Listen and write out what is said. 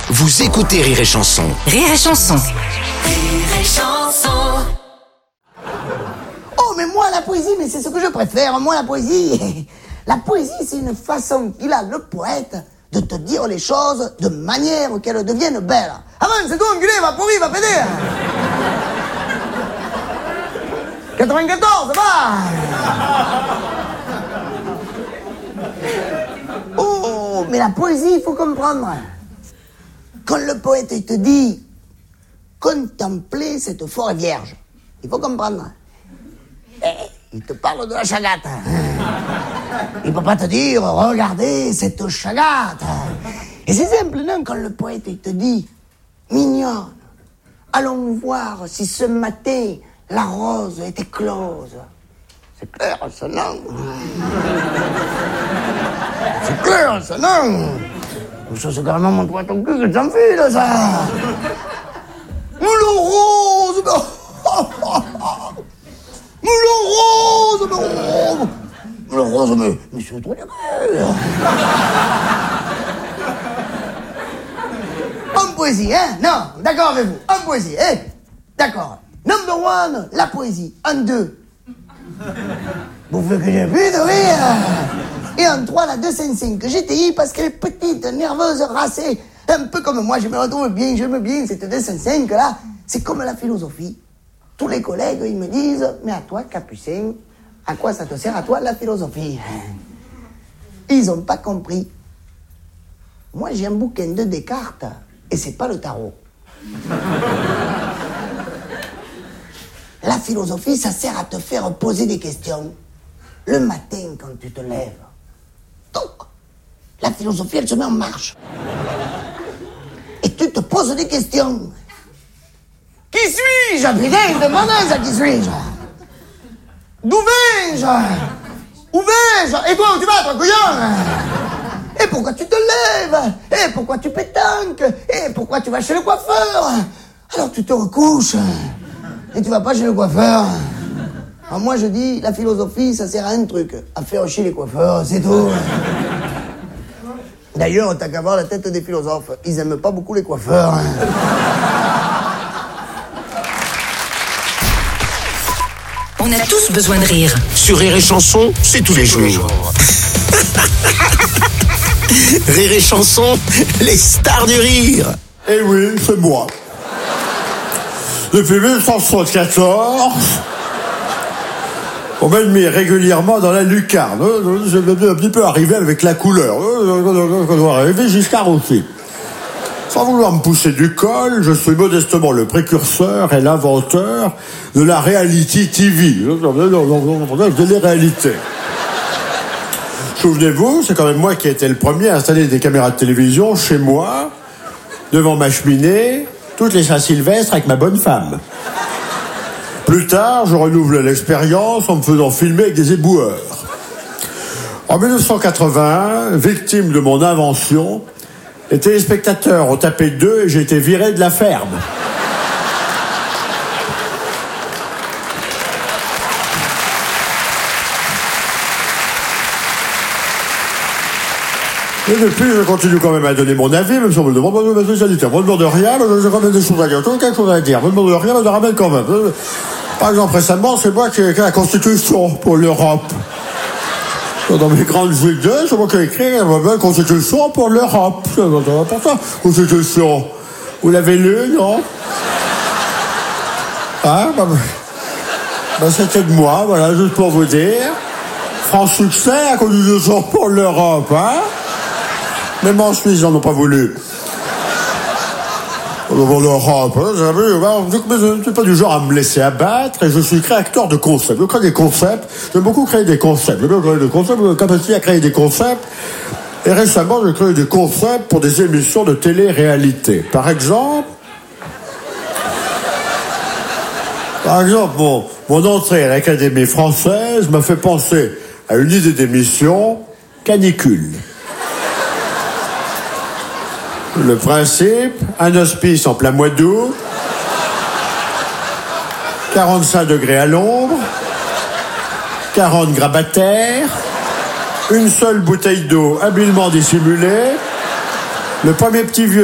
Vous écoutez Rire et Chanson. Rire et Chanson. Rire et Chanson. Oh, mais moi, la poésie, mais c'est ce que je préfère. Moi, la poésie, c'est une façon qu'il a, le poète, de te dire les choses de manière qu'elles deviennent belles. Avance, c'est toi, enculé, va pourrir, va péter. 94, va. Oh, mais la poésie, il faut comprendre. Quand le poète il te dit « Contemplez cette forêt vierge », il faut comprendre. Il te parle de la chagate. Il ne peut pas te dire « Regardez cette chagate ». Et c'est simple, non? Quand le poète il te dit « Mignonne, allons voir si ce matin la rose est éclose ». C'est clair, ça, non? C'est clair, ça, non? Ça, c'est carrément mon poète en cul que j'enfile, ça. Moulin rose, Moulin rose, mais c'est trop bien. En poésie, hein? Non, d'accord avec vous. En poésie, hein? D'accord. Number one, la poésie. En deux, vous voulez que j'ai plus de rire? Et en 3, la 255 GTI, parce qu'elle est petite, nerveuse, racée, un peu comme moi, je me retrouve bien, j'aime bien cette 205 là. C'est comme la philosophie. Tous les collègues, ils me disent, mais à toi, Capucin, à quoi ça te sert à toi la philosophie? Ils n'ont pas compris. Moi, j'ai un bouquin de Descartes, et c'est pas le tarot. La philosophie, ça sert à te faire poser des questions. Le matin, quand tu te lèves, donc, la philosophie, elle se met en marche. Et tu te poses des questions. Qui suis-je? Putain, demande ça, qui suis-je? D'où vais-je? Où vais-je? Et toi, où tu vas, toi, couillon? Et pourquoi tu te lèves? Et pourquoi tu pétanques? Et pourquoi tu vas chez le coiffeur? Alors tu te recouches. Et tu vas pas chez le coiffeur. Alors moi je dis, la philosophie ça sert à un truc, à faire chier les coiffeurs, c'est tout. D'ailleurs, t'as qu'à voir la tête des philosophes, ils aiment pas beaucoup les coiffeurs. On a tous besoin de rire. Sur Rire et Chanson, c'est tous les jours. Rire et Chanson, les stars du rire. Eh oui, c'est moi. Depuis 1974, on m'a mis régulièrement dans la lucarne. J'ai un petit peu arrivé avec la couleur. On doit arriver Giscard aussi. Sans vouloir me pousser du col, je suis modestement le précurseur et l'inventeur de la reality TV. De les réalités. Souvenez-vous, c'est quand même moi qui ai été le premier à installer des caméras de télévision chez moi, devant ma cheminée, toutes les Saint-Sylvestre avec ma bonne femme. Plus tard, je renouvelle l'expérience en me faisant filmer avec des éboueurs. En 1981, victime de mon invention, les téléspectateurs ont tapé 2 et j'ai été viré de la ferme. Et depuis, je continue quand même à donner mon avis, même si on me demande ma spécialité. On me demande rien, mais j'ai quand même des choses à dire. J'ai quelque chose à dire. On me demande rien, mais je ramène quand même. Par exemple, récemment, c'est moi qui ai écrit la Constitution pour l'Europe. Dans mes grandes idées, c'est moi qui ai écrit la Constitution pour l'Europe. C'est important. Constitution. Vous l'avez lu, non? Hein? C'était de moi, voilà, juste pour vous dire. Franc succès à Constitution pour l'Europe, hein? Même en Suisse, ils n'en ont pas voulu. Pour l'Europe, hein, je ne suis pas du genre à me laisser abattre et je suis créateur de concepts. Je crée des concepts, j'aime beaucoup créer des concepts. J'ai une capacité à créer des concepts. Et récemment, j'ai créé des concepts pour des émissions de télé-réalité. Par exemple, mon entrée à l'Académie française m'a fait penser à une idée d'émission canicule. Le principe, un hospice en plein mois d'août, 45 degrés à l'ombre, 40 grabataires, une seule bouteille d'eau habilement dissimulée, le premier petit vieux